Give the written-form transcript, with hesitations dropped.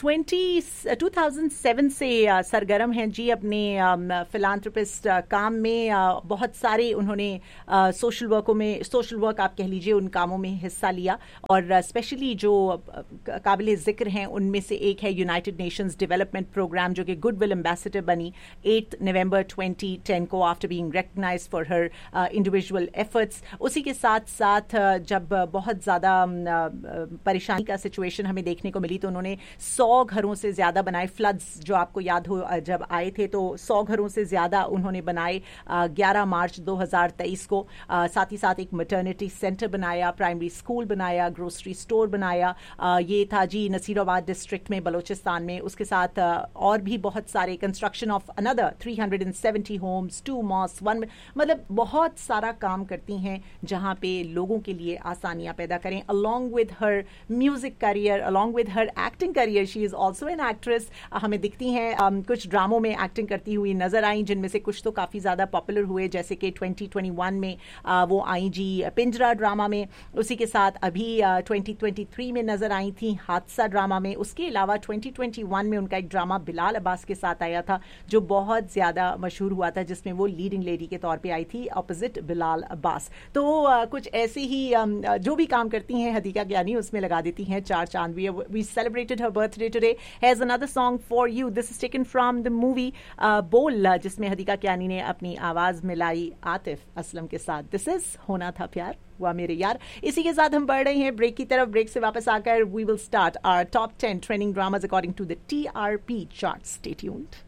2007 से सरगर्म हैं जी अपने फिलांथ्रोपिस्ट काम में। बहुत सारे उन्होंने सोशल वर्क आप कह लीजिए, उन कामों में हिस्सा लिया। और स्पेशली जो काबिल ज़िक्र हैं उनमें से एक है यूनाइटेड नेशंस डेवलपमेंट प्रोग्राम, जो कि गुडविल एम्बेसडर बनी 8 नवंबर 2010 को, after being recognised for her individual efforts. उसी के साथ साथ जब बहुत ज़्यादा परेशानी का सिचुएशन हमें देखने को मिली तो उन्होंने 100 घरों से ज़्यादा बनाए। फ्लड्स जो आपको याद हो जब आए थे तो 100 घरों से ज़्यादा उन्होंने बनाए 11 मार्च 2023 को। साथ ही साथ एक मैटरनिटी सेंटर बनाया, प्राइमरी स्कूल बनाया, ग्रोसरी स्टोर बनाया। ये था जी नसीराबाद डिस्ट्रिक्ट में, बलूचिस्तान में। उसके साथ और भी बहुत सारे, construction of another 370 Holmes, 2 mask, 1, मतलब बहुत सारा काम करती हैं जहाँ पे लोगों के लिए आसानियाँ पैदा करें। Along with her music career, along with her acting career, she is also an actress. हमें दिखती हैं कुछ ड्रामों में एक्टिंग करती हुई नजर आई, जिनमें से कुछ तो काफ़ी ज़्यादा पॉपुलर हुए, जैसे कि 2021 में वो आई जी पिंजरा ड्रामा में। उसी के साथ अभी 2023 में नजर आई थी हादसा ड्रामा में। उसके अलावा 2021 में उनका एक ड्रामा बिलाल अब्बास के साथ आया था जो बहुत ज़्यादा मशहूर हुआ था, जिसमें वो लीडिंग लेडी के तौर पे आई थी ऑपोजिट बिलाल अब्बास। तो कुछ ऐसे ही जो भी काम करती हैं हदीका ज्ञानी, उसमें लगा देती हैं 4 चांद। We celebrated her birthday today. Here's another song for you. This is taken from the movie बोल, जिसमें हदीका ज्ञानी ने अपनी आवाज मिलाई आतिफ असलम के साथ। This is होना था प्यार हुआ मेरे यार। इसी के साथ हम बढ़ रहे हैं ब्रेक की तरफ। ब्रेक से वापस आकर we will start our top 10 trending dramas according to the TRP chart. Stay tuned.